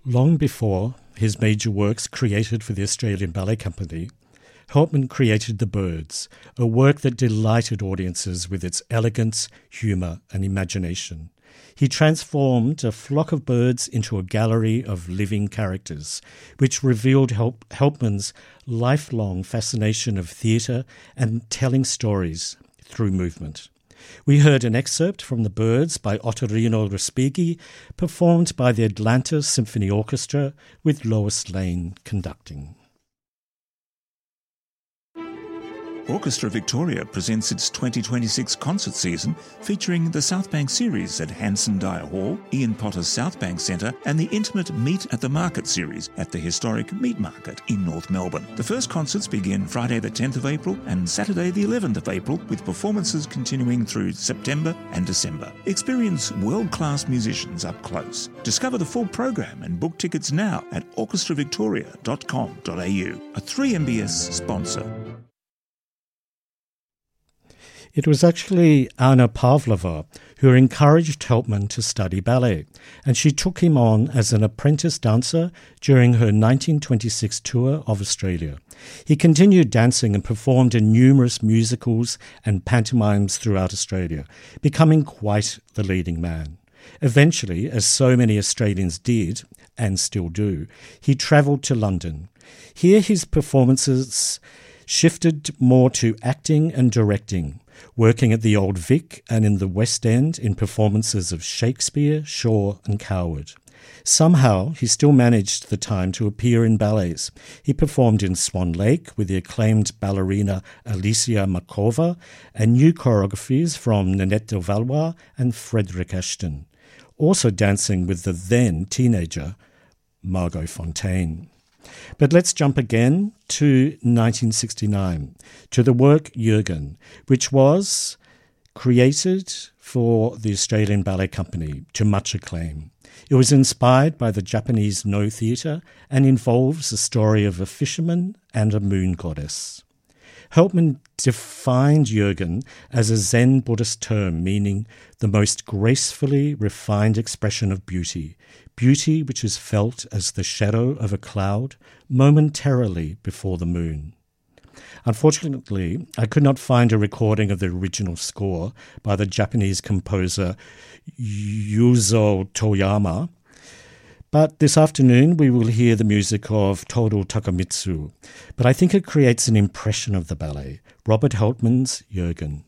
Long before his major works created for the Australian Ballet Company, Hauptmann created The Birds, a work that delighted audiences with its elegance, humour and imagination. He transformed a flock of birds into a gallery of living characters, which revealed Hauptmann's lifelong fascination of theatre and telling stories through movement. We heard an excerpt from The Birds by Ottorino Respighi, performed by the Atlanta Symphony Orchestra with Lois Lane conducting. Orchestra Victoria presents its 2026 concert season featuring the South Bank series at Hanson Dyer Hall, Ian Potter's South Bank Centre and the intimate Meet at the Market series at the historic Meat Market in North Melbourne. The first concerts begin Friday the 10th of April and Saturday the 11th of April, with performances continuing through September and December. Experience world-class musicians up close. Discover the full program and book tickets now at orchestravictoria.com.au, a 3MBS sponsor. It was actually Anna Pavlova who encouraged Hauptmann to study ballet, and she took him on as an apprentice dancer during her 1926 tour of Australia. He continued dancing and performed in numerous musicals and pantomimes throughout Australia, becoming quite the leading man. Eventually, as so many Australians did, and still do, he travelled to London. Here his performances shifted more to acting and directing, working at the Old Vic and in the West End in performances of Shakespeare, Shaw and Coward. Somehow he still managed the time to appear in ballets. He performed in Swan Lake with the acclaimed ballerina Alicia Markova and new choreographies from Nanette de Valois and Frederick Ashton, also dancing with the then teenager Margot Fonteyn. But let's jump again to 1969, to the work Jürgen, which was created for the Australian Ballet Company to much acclaim. It was inspired by the Japanese No theatre and involves the story of a fisherman and a moon goddess. Hauptmann defined Jürgen as a Zen Buddhist term meaning the most gracefully refined expression of beauty, beauty which is felt as the shadow of a cloud momentarily before the moon. Unfortunately, I could not find a recording of the original score by the Japanese composer Yuzo Toyama, but this afternoon we will hear the music of Toru Takemitsu. But I think it creates an impression of the ballet, Robert Hauptmann's Jürgen.